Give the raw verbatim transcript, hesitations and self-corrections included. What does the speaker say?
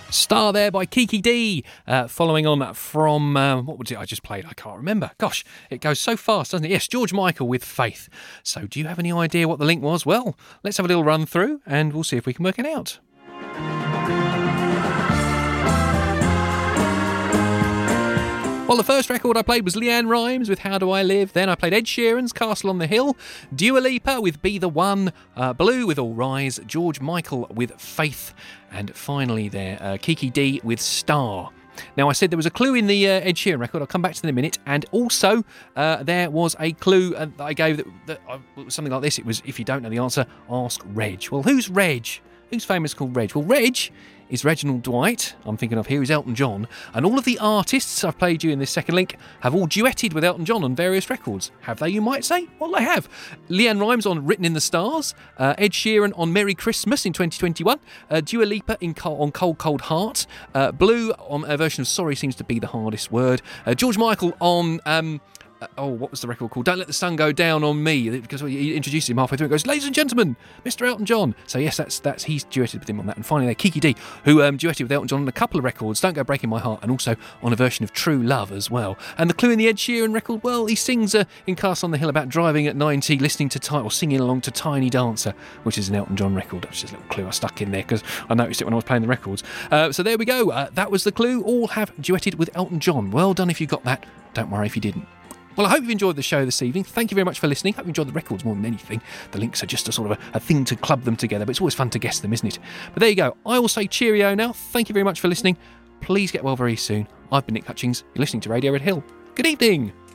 Star there by Kiki D, uh, following on from, uh, what was it I just played? I can't remember. Gosh, it goes so fast, doesn't it? Yes, George Michael with Faith. So do you have any idea what the link was? Well, let's have a little run through and we'll see if we can work it out. Well, the first record I played was Leanne Rimes with How Do I Live. Then I played Ed Sheeran's Castle on the Hill, Dua Lipa with Be the One, uh, Blue with All Rise, George Michael with Faith, and finally there, uh, Kiki D with Star. Now, I said there was a clue in the uh, Ed Sheeran record. I'll come back to that in a minute. And also, uh, there was a clue uh, that I gave that, that uh, something like this. It was, if you don't know the answer, ask Reg. Well, who's Reg? Who's famous called Reg? Well, Reg is Reginald Dwight. I'm thinking of here is Elton John. And all of the artists I've played you in this second link have all duetted with Elton John on various records. Have they, you might say? Well, they have. Leanne Rimes on Written in the Stars, uh, Ed Sheeran on Merry Christmas in twenty twenty-one, uh, Dua Lipa in Col- on Cold Cold Heart, uh, Blue on a version of Sorry Seems to Be the Hardest Word, uh, George Michael on... Um, Uh, oh, what was the record called? Don't Let the Sun Go Down on Me, because he introduced him halfway through. It goes, ladies and gentlemen, Mister Elton John. So yes, that's that's he's duetted with him on that. And finally, there, Kiki D, who um, duetted with Elton John on a couple of records, Don't Go Breaking My Heart, and also on a version of True Love as well. And the clue in the Ed Sheeran record, well, he sings uh, in Castle on the Hill about driving at ninety, listening to Ty- or singing along to Tiny Dancer, which is an Elton John record. That's just a little clue I stuck in there because I noticed it when I was playing the records. Uh, so there we go. Uh, that was the clue. All have duetted with Elton John. Well done if you got that. Don't worry if you didn't. Well, I hope you've enjoyed the show this evening. Thank you very much for listening. Hope you enjoyed the records more than anything. The links are just a sort of a, a thing to club them together, but it's always fun to guess them, isn't it? But there you go. I will say cheerio now. Thank you very much for listening. Please get well very soon. I've been Nick Hutchings. You're listening to Radio Red Hill. Good evening.